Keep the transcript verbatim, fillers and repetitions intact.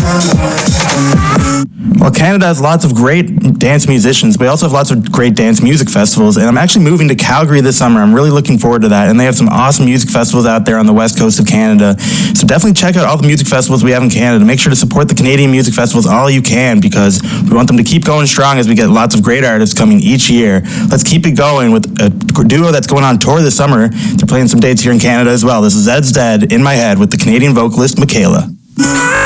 Well, Canada has lots of great dance musicians, but we also have lots of great dance music festivals, and I'm actually moving to Calgary this summer. I'm really looking forward to that, and they have some awesome music festivals out there on the west coast of Canada. So definitely check out all the music festivals we have in Canada. Make sure to support the Canadian music festivals all you can, because we want them to keep going strong as we get lots of great artists coming each year. Let's keep it going with a duo that's going on tour this summer. They're playing some dates here in Canada as well. This is Zed's Dead, In My Head, with the Canadian vocalist Michaela.